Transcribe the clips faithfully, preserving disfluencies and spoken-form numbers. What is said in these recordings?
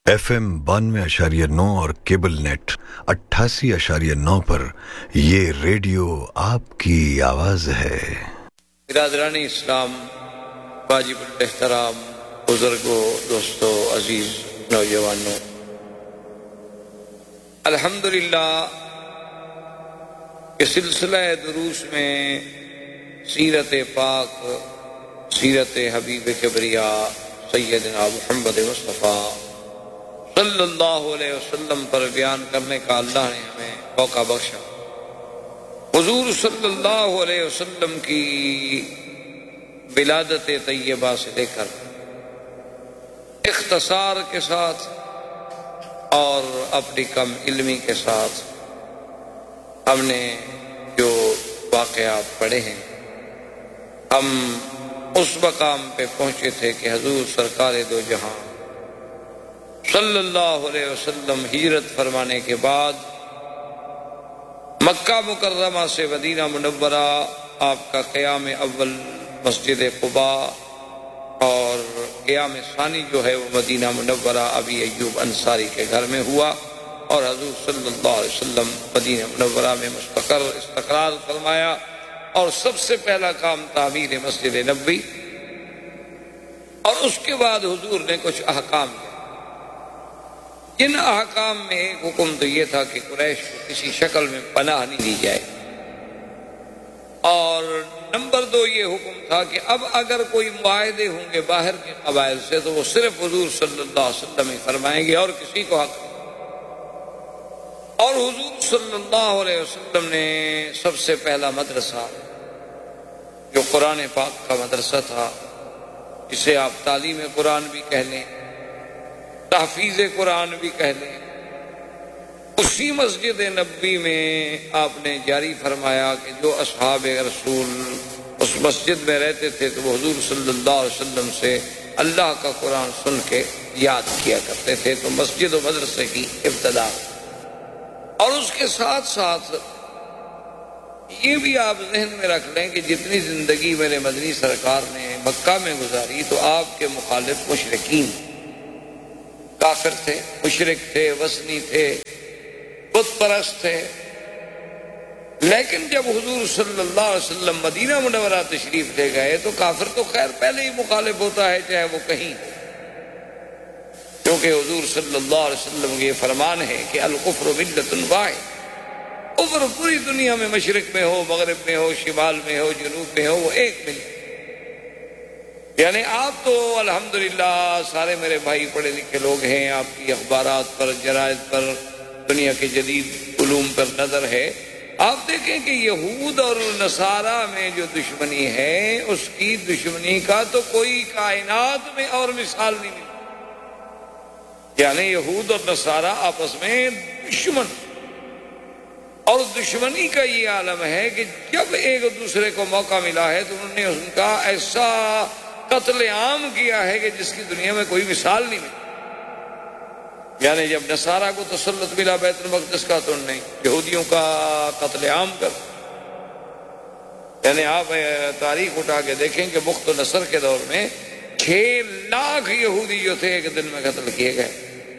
F M بانوے اشاریہ نو اور کیبل نیٹ اٹھاسی اشاریہ نو پر یہ ریڈیو آپ کی آواز ہے۔ برادران اسلام، واجب الاحترام بزرگوں، دوستوں، عزیز نوجوانوں، الحمدللہ کہ سلسلہ دروس میں سیرت پاک، سیرت حبیب کبریا سیدنا محمد مصطفیٰ صلی اللہ علیہ وسلم پر بیان کرنے کا اللہ نے ہمیں موقع بخشا۔ حضور صلی اللہ علیہ وسلم کی ولادت طیبہ سے لے کر اختصار کے ساتھ اور اپنی کم علمی کے ساتھ ہم نے جو واقعات پڑھے ہیں، ہم اس مقام پہ پہنچے تھے کہ حضور سرکار دو جہاں صلی اللہ علیہ وسلم ہجرت فرمانے کے بعد مکہ مکرمہ سے مدینہ منورہ آپ کا قیام اول مسجد قباء اور قیام ثانی جو ہے وہ مدینہ منورہ ابی ایوب انصاری کے گھر میں ہوا، اور حضور صلی اللہ علیہ وسلم مدینہ منورہ میں مستقر استقرار فرمایا، اور سب سے پہلا کام تعمیر مسجد نبوی، اور اس کے بعد حضور نے کچھ احکام دیا۔ جن احکام میں ایک حکم تو یہ تھا کہ قریش کو کسی شکل میں پناہ نہیں دی جائے، اور نمبر دو یہ حکم تھا کہ اب اگر کوئی معاہدے ہوں گے باہر کے قبائل سے تو وہ صرف حضور صلی اللہ علیہ وسلم ہی فرمائیں گے اور کسی کو حق نہیں۔ اور حضور صلی اللہ علیہ وسلم نے سب سے پہلا مدرسہ جو قرآن پاک کا مدرسہ تھا، جسے آپ تعلیم قرآن بھی کہہ لیں، تحفیظ قرآن بھی کہہ لیں، اسی مسجد نبوی میں آپ نے جاری فرمایا کہ جو اصحاب رسول اس مسجد میں رہتے تھے تو وہ حضور صلی اللہ علیہ وسلم سے اللہ کا قرآن سن کے یاد کیا کرتے تھے۔ تو مسجد و مدرسے کی ابتدا، اور اس کے ساتھ ساتھ یہ بھی آپ ذہن میں رکھ لیں کہ جتنی زندگی میرے مدنی سرکار نے مکہ میں گزاری تو آپ کے مخالف مشرکین، کافر تھے، مشرک تھے، وثنی تھے، بت پرست تھے، لیکن جب حضور صلی اللہ علیہ وسلم مدینہ منورہ تشریف لے گئے تو کافر تو خیر پہلے ہی مخالف ہوتا ہے چاہے وہ کہیں، کیونکہ حضور صلی اللہ علیہ وسلم کے یہ فرمان ہے کہ الکفر ملۃ واحد، کفر پوری دنیا میں مشرق میں ہو، مغرب میں ہو، شمال میں ہو، جنوب میں ہو، وہ ایک ملت۔ یعنی آپ تو الحمدللہ سارے میرے بھائی پڑھے لکھے لوگ ہیں، آپ کی اخبارات پر، جرائد پر، دنیا کے جدید علوم پر نظر ہے، آپ دیکھیں کہ یہود اور نصارہ میں جو دشمنی ہے اس کی دشمنی کا تو کوئی کائنات میں اور مثال نہیں ملی۔ یعنی یہود اور نصارہ آپس میں دشمن، اور دشمنی کا یہ عالم ہے کہ جب ایک دوسرے کو موقع ملا ہے تو انہوں نے ان کا ایسا قتل عام کیا ہے کہ جس کی دنیا میں کوئی مثال نہیں ملی۔ یعنی جب نصارہ کو تسلط ملا بیت المقدس کا تو انہوں نے یہودیوں کا قتل عام کر، یعنی آپ تاریخ اٹھا کے دیکھیں کہ بخت و نصر کے دور میں چھ لاکھ یہودی جو تھے ایک دن میں قتل کیے گئے،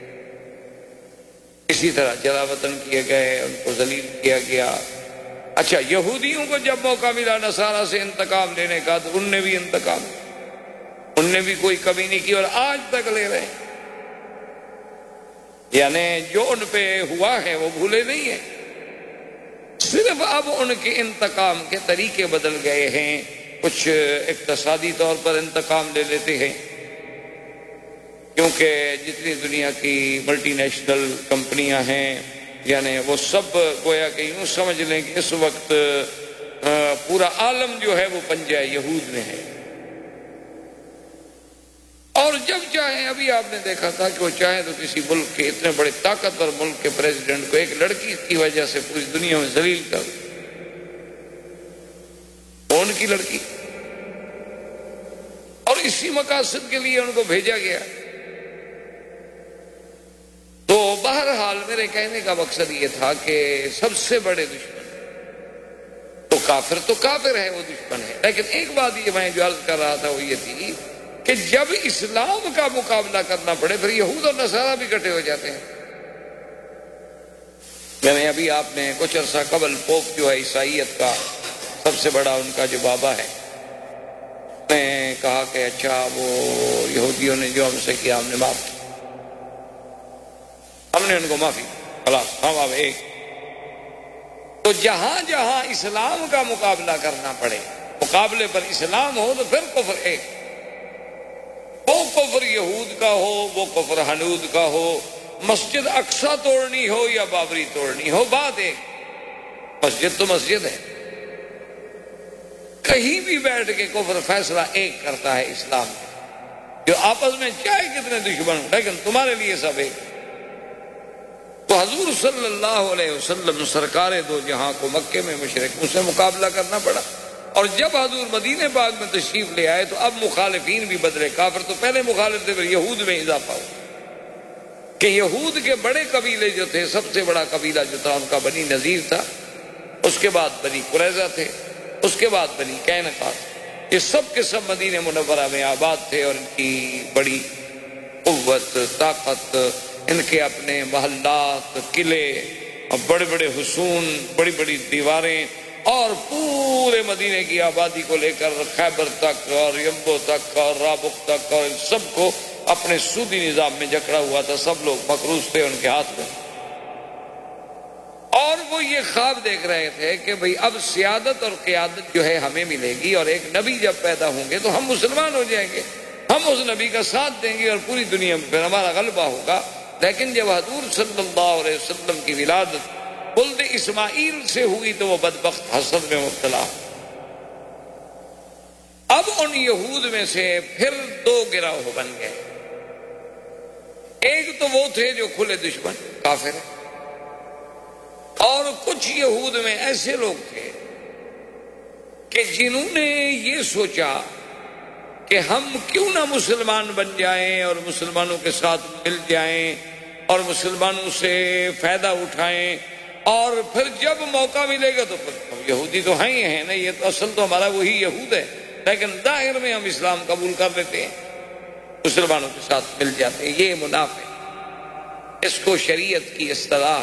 اسی طرح جلا وطن کیے گئے، ان کو ذلیل کیا گیا۔ اچھا، یہودیوں کو جب موقع ملا نصارہ سے انتقام لینے کا تو ان نے بھی انتقام، ان نے بھی کوئی کمی نہیں کی اور آج تک لے رہے ہیں۔ یعنی جو ان پہ ہوا ہے وہ بھولے نہیں ہیں، صرف اب ان کے انتقام کے طریقے بدل گئے ہیں، کچھ اقتصادی طور پر انتقام لے لیتے ہیں، کیونکہ جتنی دنیا کی ملٹی نیشنل کمپنیاں ہیں یعنی وہ سب گویا کہ یوں سمجھ لیں کہ اس وقت پورا عالم جو ہے وہ پنجہ یہود میں ہے، اور جب چاہیں، ابھی آپ نے دیکھا تھا کہ وہ چاہیں تو کسی ملک کے اتنے بڑے طاقتور ملک کے پریزیڈنٹ کو ایک لڑکی کی وجہ سے پوری دنیا میں ذلیل کر، ان کی لڑکی، اور اسی مقاصد کے لیے ان کو بھیجا گیا۔ تو بہرحال میرے کہنے کا مقصد یہ تھا کہ سب سے بڑے دشمن تو کافر تو کافر ہے، وہ دشمن ہے، لیکن ایک بات یہ میں جو عرض کر رہا تھا وہ یہ تھی کہ جب اسلام کا مقابلہ کرنا پڑے پھر یہود اور نصارہ بھی اکٹھے ہو جاتے ہیں. یعنی ابھی آپ نے کچھ عرصہ قبل پوپ جو ہے عیسائیت کا سب سے بڑا ان کا جو بابا ہے نے کہا کہ اچھا وہ یہودیوں نے جو ہم سے کیا ہم نے معاف کیا، ہم نے ان کو معافی خلاص ہم اب ایک. تو جہاں جہاں اسلام کا مقابلہ کرنا پڑے، مقابلے پر اسلام ہو تو پھر کفر ایک. وہ کفر یہود کا ہو، وہ کفر حنود کا ہو، مسجد اقصی توڑنی ہو یا بابری توڑنی ہو، بات ایک. مسجد تو مسجد ہے. کہیں بھی بیٹھ کے کفر فیصلہ ایک کرتا ہے اسلام میں، جو آپس میں چاہے کتنے دشمن ہوں لیکن تمہارے لیے سب ایک. تو حضور صلی اللہ علیہ وسلم سرکار دو جہاں کو مکے میں مشرکوں سے مقابلہ کرنا پڑا، اور جب حضور مدینہ پاک میں تشریف لے آئے تو اب مخالفین بھی بدلے. کافر تو پہلے مخالف تھے، پھر یہود میں اضافہ ہوا کہ یہود کے بڑے قبیلے جو تھے، سب سے بڑا قبیلہ جو تھا ان کا بنی نذیر تھا، اس کے بعد بنی قریظہ تھے، اس کے بعد بنی قینقاع. یہ سب کے سب مدینہ منورہ میں آباد تھے، اور ان کی بڑی قوت، طاقت، ان کے اپنے محلات، قلعے اور بڑے بڑے حصون، بڑی بڑی دیواریں، اور پورے مدینے کی آبادی کو لے کر خیبر تک اور یمبو تک اور رابق تک، اور ان سب کو اپنے سودی نظام میں جکڑا ہوا تھا. سب لوگ مقروض تھے ان کے ہاتھ میں، اور وہ یہ خواب دیکھ رہے تھے کہ بھئی اب سیادت اور قیادت جو ہے ہمیں ملے گی، اور ایک نبی جب پیدا ہوں گے تو ہم مسلمان ہو جائیں گے، ہم اس نبی کا ساتھ دیں گے اور پوری دنیا میں پھر ہمارا غلبہ ہوگا. لیکن جب حضور صلی اللہ علیہ وسلم کی ولادت ولد اسماعیل سے ہوئی تو وہ بدبخت حسد میں مبتلا. اب ان یہود میں سے پھر دو گروہ بن گئے. ایک تو وہ تھے جو کھلے دشمن کافر ہیں، اور کچھ یہود میں ایسے لوگ تھے کہ جنہوں نے یہ سوچا کہ ہم کیوں نہ مسلمان بن جائیں اور مسلمانوں کے ساتھ مل جائیں اور مسلمانوں سے فائدہ اٹھائیں، اور پھر جب موقع ملے گا تو پھر یہودی تو ہیں ہی ہیں نا، یہ تو اصل تو ہمارا وہی یہود ہے، لیکن ظاہر میں ہم اسلام قبول کر لیتے ہیں، مسلمانوں کے ساتھ مل جاتے ہیں. یہ منافق، اس کو شریعت کی اصطلاح